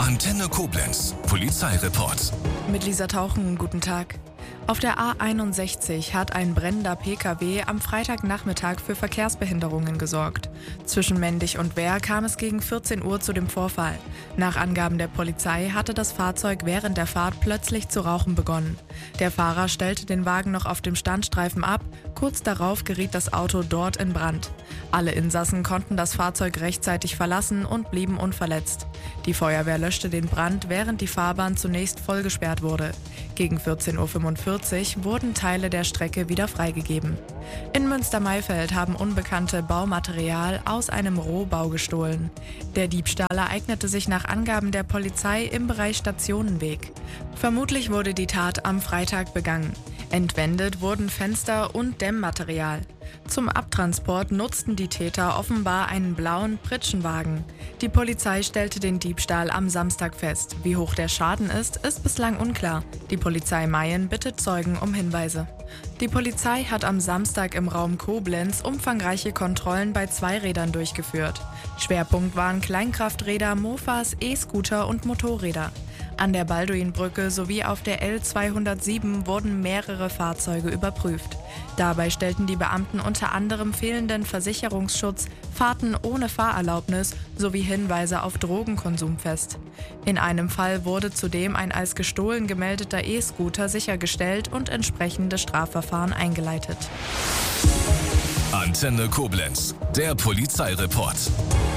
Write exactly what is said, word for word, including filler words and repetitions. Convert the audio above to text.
Antenne Koblenz, Polizeireport. Mit Lisa Tauchen, guten Tag. Auf der A einundsechzig hat ein brennender P K W am Freitagnachmittag für Verkehrsbehinderungen gesorgt. Zwischen Mendig und Wehr kam es gegen vierzehn Uhr zu dem Vorfall. Nach Angaben der Polizei hatte das Fahrzeug während der Fahrt plötzlich zu rauchen begonnen. Der Fahrer stellte den Wagen noch auf dem Standstreifen ab, kurz darauf geriet das Auto dort in Brand. Alle Insassen konnten das Fahrzeug rechtzeitig verlassen und blieben unverletzt. Die Feuerwehr löschte den Brand, während die Fahrbahn zunächst vollgesperrt wurde. Gegen vierzehn Uhr fünfundvierzig wurden Teile der Strecke wieder freigegeben. In Münster-Maifeld haben Unbekannte Baumaterial aus einem Rohbau gestohlen. Der Diebstahl ereignete sich nach Angaben der Polizei im Bereich Stationenweg. Vermutlich wurde die Tat am Freitag begangen. Entwendet wurden Fenster und Dämmmaterial. Zum Abtransport nutzten die Täter offenbar einen blauen Pritschenwagen. Die Polizei stellte den Diebstahl am Samstag fest. Wie hoch der Schaden ist, ist bislang unklar. Die Polizei Mayen bittet Zeugen um Hinweise. Die Polizei hat am Samstag im Raum Koblenz umfangreiche Kontrollen bei Zweirädern durchgeführt. Schwerpunkt waren Kleinkrafträder, Mofas, E-Scooter und Motorräder. An der Balduinbrücke sowie auf der L zweihundertsieben wurden mehrere Fahrzeuge überprüft. Dabei stellten die Beamten unter anderem fehlenden Versicherungsschutz, Fahrten ohne Fahrerlaubnis sowie Hinweise auf Drogenkonsum fest. In einem Fall wurde zudem ein als gestohlen gemeldeter E-Scooter sichergestellt und entsprechende Strafverfahren eingeleitet. Antenne Koblenz, der Polizeireport.